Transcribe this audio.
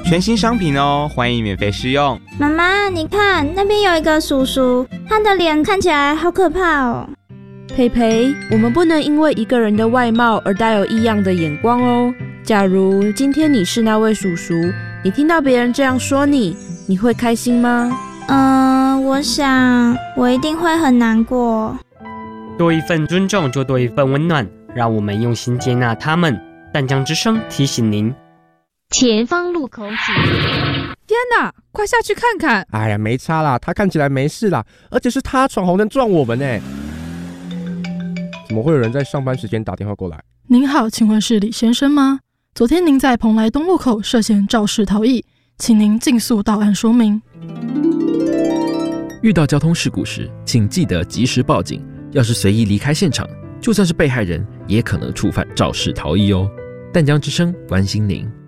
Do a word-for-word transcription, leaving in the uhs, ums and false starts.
全新商品哦，欢迎免费试用。 妈妈，你看那边有一个叔叔，他的脸看起来好可怕哦。 培培，我们不能因为一个人的外貌而带有异样的眼光哦。假如今天你是那位叔叔，你听到别人这样说你，你会开心吗？ 嗯、呃，我想我一定会很难过。 多一份尊重就多一份温暖，让我们用心接纳他们。淡江之声提醒您， 前方路口请。 天哪，快下去看看！ 哎呀，没差啦，他看起来没事啦，而且是他闯红灯撞我们呢。怎么会有人在上班时间打电话过来？ 您好，请问是李先生吗？昨天您在蓬莱东路口涉嫌肇事逃逸，请您尽速到案说明。 遇到交通事故时，请记得及时报警。要是随意离开现场，就算是被害人，也可能触犯肇事逃逸哦。淡江之声关心您。